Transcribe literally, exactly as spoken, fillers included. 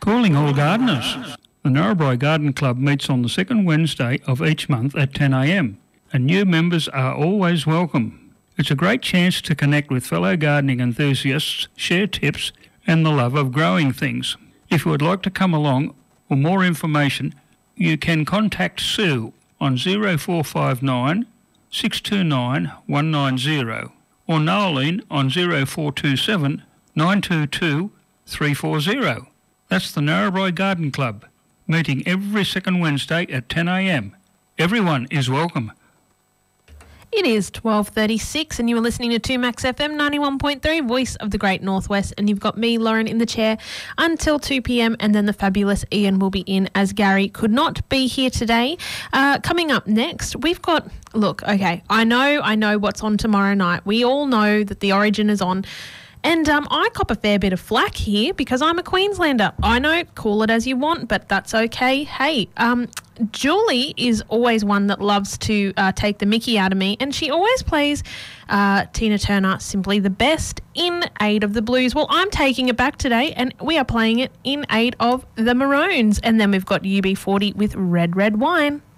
Calling all gardeners. The Narrabri Garden Club meets on the second Wednesday of each month at ten a m and new members are always welcome. It's a great chance to connect with fellow gardening enthusiasts, share tips and the love of growing things. If you would like to come along or more information, you can contact Sue on zero four five nine, six two nine, one nine zero or Noeline on zero four two seven, nine two two, three four zero. That's the Narrabri Garden Club, meeting every second Wednesday at ten a m. Everyone is welcome. It is twelve thirty-six and you are listening to two Max F M ninety-one point three, Voice of the Great Northwest, and you've got me, Lauren, in the chair until two p m and then the fabulous Ian will be in as Gary could not be here today. Uh, coming up next, we've got, look, okay, I know, I know what's on tomorrow night. We all know that the Origin is on. And um, I cop a fair bit of flack here because I'm a Queenslander. I know, call it as you want, but that's okay. Hey, um, Julie is always one that loves to uh, take the mickey out of me, and she always plays uh, Tina Turner, Simply the Best, in aid of the Blues. Well, I'm taking it back today, and we are playing it in aid of the Maroons. And then we've got U B forty with Red Red Wine.